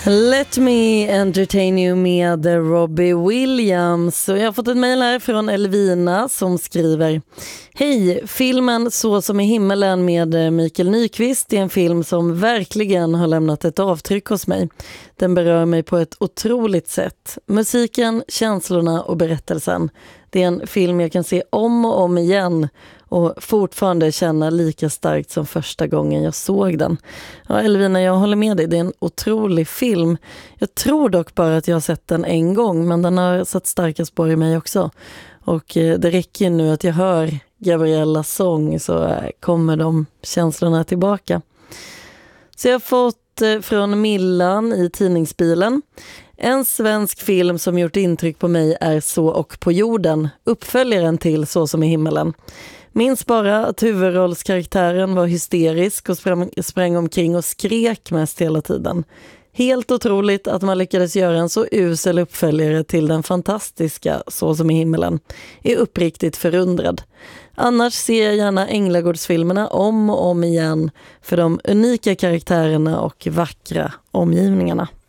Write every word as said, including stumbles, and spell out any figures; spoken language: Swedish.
Let me entertain you med Robbie Williams. Och jag har fått ett mejl här från Elvina som skriver: Hej, filmen Så som i himmelen med Mikael Nyqvist är en film som verkligen har lämnat ett avtryck hos mig. Den berör mig på ett otroligt sätt. Musiken, känslorna och berättelsen. Det är en film jag kan se om och om igen och fortfarande känna lika starkt som första gången jag såg den. Ja, Elvina, jag håller med dig. Det är en otrolig film. Jag tror dock bara att jag har sett den en gång, men den har satt starka spår i mig också. Och eh, det räcker nu att jag hör Gabriellas sång så eh, kommer de känslorna tillbaka. Så jag har fått eh, från Millan i tidningsbilen. En svensk film som gjort intryck på mig är Så och på jorden, uppföljaren till Så som i himmelen. Minns bara att huvudrollskaraktären var hysterisk och sprang, sprang omkring och skrek mest hela tiden. Helt otroligt att man lyckades göra en så usel uppföljare till den fantastiska Så som i himmelen. Är uppriktigt förundrad. Annars ser jag gärna Änglagårdsfilmerna om och om igen för de unika karaktärerna och vackra omgivningarna.